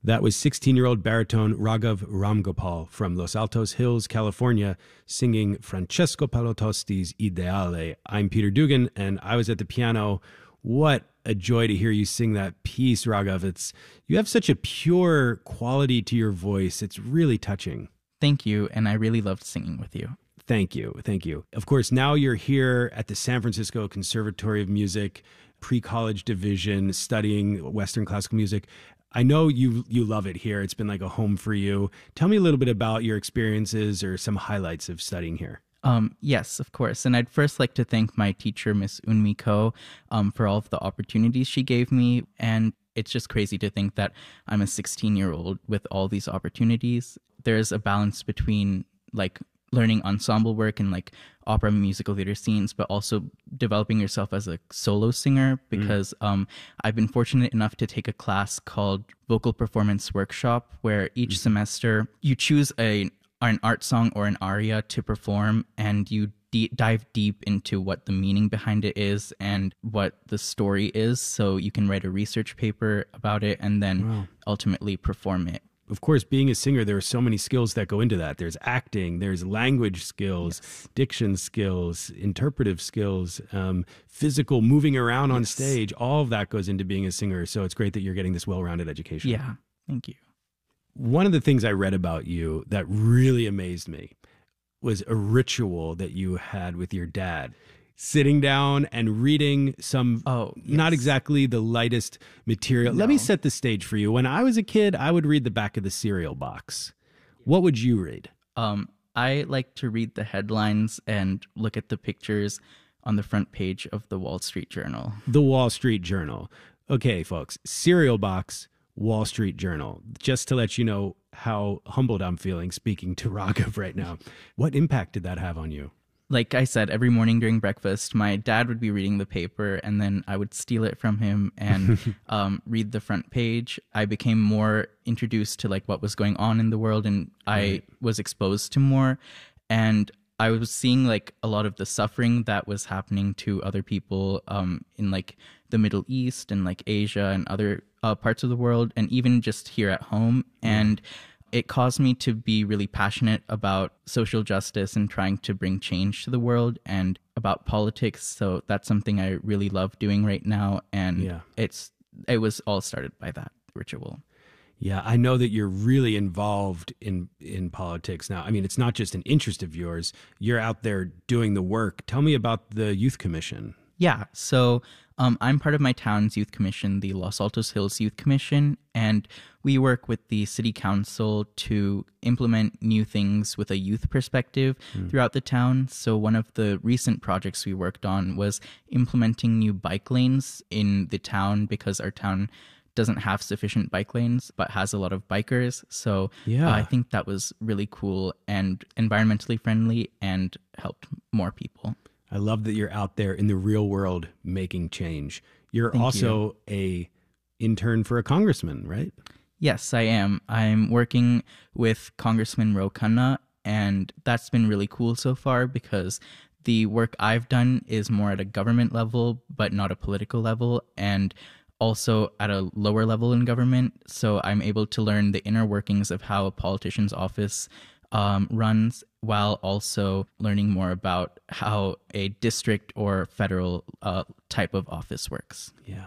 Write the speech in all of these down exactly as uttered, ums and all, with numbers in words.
That was sixteen-year-old baritone Raghav Ramgopal from Los Altos Hills, California, singing Francesco Palotosti's Ideale. I'm Peter Dugan, and I was at the piano. What a joy to hear you sing that piece, Raghav. It's, you have such a pure quality to your voice. It's really touching. Thank you, and I really loved singing with you. Thank you. Thank you. Of course, now you're here at the San Francisco Conservatory of Music, pre-college division, studying Western classical music. I know you you love it here. It's been like a home for you. Tell me a little bit about your experiences or some highlights of studying here. Um, yes, of course. And I'd first like to thank my teacher, Miss Unmi Ko, um, for all of the opportunities she gave me. And it's just crazy to think that I'm a sixteen-year-old with all these opportunities. There's a balance between like learning ensemble work and like opera musical theater scenes, but also developing yourself as a solo singer, because mm. um, I've been fortunate enough to take a class called Vocal Performance Workshop, where each mm. semester you choose a an art song or an aria to perform, and you d- dive deep into what the meaning behind it is and what the story is, so you can write a research paper about it and then wow. ultimately perform it. Of course, being a singer, there are so many skills that go into that. There's acting, there's language skills, yes. diction skills, interpretive skills, um, physical moving around on yes. stage. All of that goes into being a singer. So it's great that you're getting this well-rounded education. Yeah, thank you. One of the things I read about you that really amazed me was a ritual that you had with your dad. Sitting down and reading some, oh, yes. not exactly the lightest material. No. Let me set the stage for you. When I was a kid, I would read the back of the cereal box. What would you read? Um, I like to read the headlines and look at the pictures on the front page of the Wall Street Journal. The Wall Street Journal. Okay, folks, cereal box, Wall Street Journal. Just to let you know how humbled I'm feeling speaking to Raghav right now. What impact did that have on you? Like I said, every morning during breakfast, my dad would be reading the paper, and then I would steal it from him and um, read the front page. I became more introduced to like what was going on in the world, and I right. was exposed to more. And I was seeing like a lot of the suffering that was happening to other people um, in like the Middle East and like Asia and other uh, parts of the world, and even just here at home. Mm. And it caused me to be really passionate about social justice and trying to bring change to the world and about politics. So that's something I really love doing right now. And yeah. it's it was all started by that ritual. Yeah, I know that you're really involved in, in politics now. I mean, it's not just an interest of yours. You're out there doing the work. Tell me about the Youth Commission. Yeah, so um, I'm part of my town's youth commission, the Los Altos Hills Youth Commission, and we work with the city council to implement new things with a youth perspective mm. throughout the town. So one of the recent projects we worked on was implementing new bike lanes in the town, because our town doesn't have sufficient bike lanes but has a lot of bikers. So yeah. uh, I think that was really cool and environmentally friendly and helped more people. I love that you're out there in the real world making change. You're Thank also you. a intern for a congressman, right? Yes, I am. I'm working with Congressman Ro Khanna, and that's been really cool so far, because the work I've done is more at a government level, but not a political level, and also at a lower level in government. So I'm able to learn the inner workings of how a politician's office um, runs, while also learning more about how a district or federal uh, type of office works. Yeah,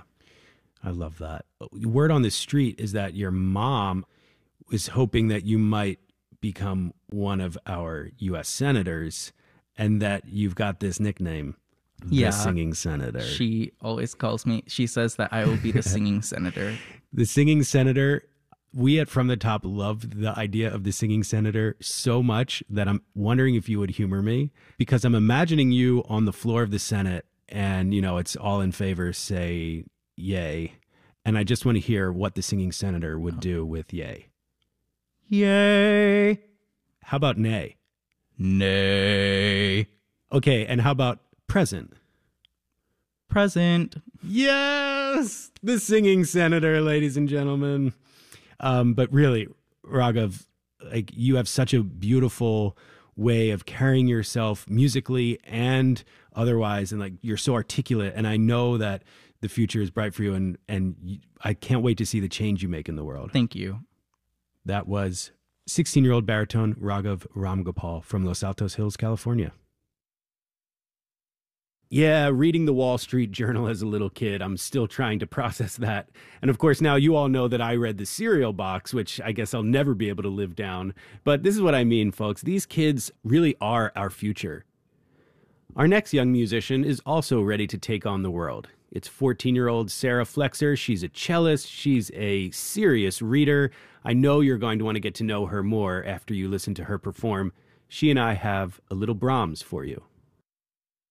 I love that. Word on the street is that your mom was hoping that you might become one of our U S senators, and that you've got this nickname, the yeah, Singing Senator. She always calls me, she says that I will be the Singing Senator. The Singing Senator. We at From the Top love the idea of the Singing Senator so much that I'm wondering if you would humor me, because I'm imagining you on the floor of the Senate and, you know, it's all in favor, say yay. And I just want to hear what the Singing Senator would oh. do with yay. Yay. How about nay? Nay. Okay, and how about present? Present. Yes! The Singing Senator, ladies and gentlemen. Um, but really, Raghav, like, you have such a beautiful way of carrying yourself musically and otherwise, and like you're so articulate. And I know that the future is bright for you, and and you, I can't wait to see the change you make in the world. Thank you. That was sixteen-year-old baritone Raghav Ramgopal from Los Altos Hills, California. Yeah, reading the Wall Street Journal as a little kid, I'm still trying to process that. And of course, now you all know that I read the cereal box, which I guess I'll never be able to live down. But this is what I mean, folks. These kids really are our future. Our next young musician is also ready to take on the world. It's fourteen-year-old Sarah Flexer. She's a cellist. She's a serious reader. I know you're going to want to get to know her more after you listen to her perform. She and I have a little Brahms for you.